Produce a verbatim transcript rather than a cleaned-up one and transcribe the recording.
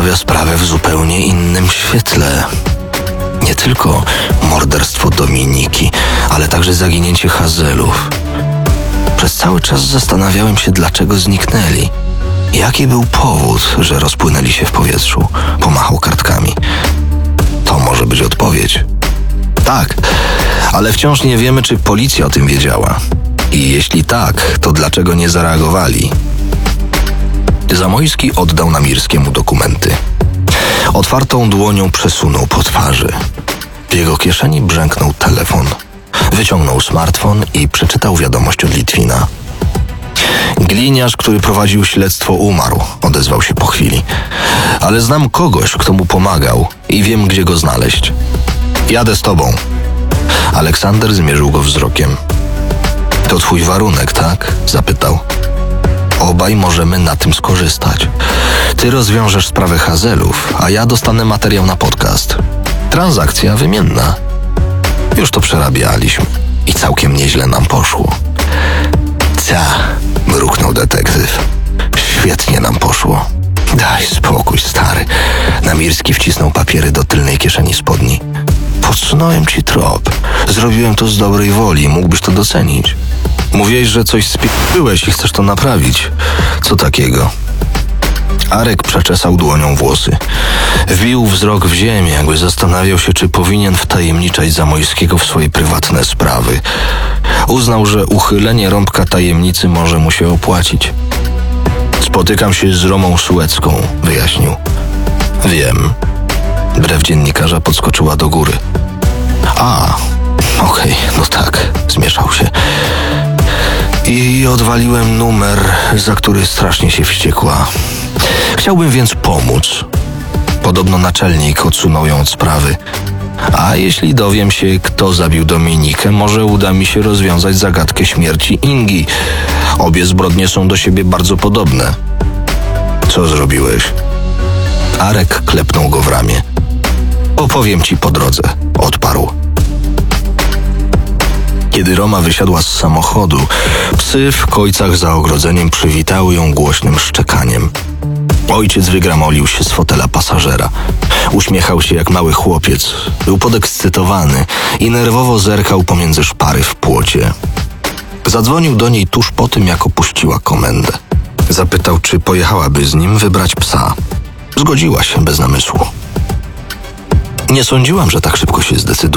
przedstawia sprawę w zupełnie innym świetle. Nie tylko morderstwo Dominiki, ale także zaginięcie Hazelów. Przez cały czas zastanawiałem się, dlaczego zniknęli. Jaki był powód, że rozpłynęli się w powietrzu? Pomachał kartkami. To może być odpowiedź. Tak, ale wciąż nie wiemy, czy policja o tym wiedziała. I jeśli tak, to dlaczego nie zareagowali? Zamojski oddał Namirskiemu dokumenty. Otwartą dłonią przesunął po twarzy. W jego kieszeni brzęknął telefon. Wyciągnął smartfon i przeczytał wiadomość od Litwina. Gliniarz, który prowadził śledztwo, umarł, odezwał się po chwili. Ale znam kogoś, kto mu pomagał i wiem, gdzie go znaleźć. Jadę z tobą. Aleksander zmierzył go wzrokiem. To twój warunek, tak? Zapytał. Obaj możemy na tym skorzystać. Ty rozwiążesz sprawę Hazelów, a ja dostanę materiał na podcast. Transakcja wymienna. Już to przerabialiśmy i całkiem nieźle nam poszło. Ta, mruknął detektyw. Świetnie nam poszło. Daj spokój, stary. Namirski wcisnął papiery do tylnej kieszeni spodni. Podsunąłem ci trop. Zrobiłem to z dobrej woli, mógłbyś to docenić. Mówiłeś, że coś spierdzyłeś i chcesz to naprawić. Co takiego? Arek przeczesał dłonią włosy. Wbił wzrok w ziemię, jakby zastanawiał się, czy powinien wtajemniczać Zamojskiego w swoje prywatne sprawy. Uznał, że uchylenie rąbka tajemnicy może mu się opłacić. Spotykam się z Romą Sułecką, wyjaśnił. Wiem. Brew dziennikarza podskoczyła do góry. A, okej, okay, no tak, zmieszał się. I odwaliłem numer, za który strasznie się wściekła. Chciałbym więc pomóc. Podobno naczelnik odsunął ją od sprawy. A jeśli dowiem się, kto zabił Dominikę, może uda mi się rozwiązać zagadkę śmierci Ingi. Obie zbrodnie są do siebie bardzo podobne. Co zrobiłeś? Arek klepnął go w ramię. Opowiem ci po drodze, odparł. Kiedy Roma wysiadła z samochodu, psy w kojcach za ogrodzeniem przywitały ją głośnym szczekaniem. Ojciec wygramolił się z fotela pasażera. Uśmiechał się jak mały chłopiec. Był podekscytowany i nerwowo zerkał pomiędzy szpary w płocie. Zadzwonił do niej tuż po tym, jak opuściła komendę. Zapytał, czy pojechałaby z nim wybrać psa. Zgodziła się bez namysłu. Nie sądziłam, że tak szybko się zdecyduje.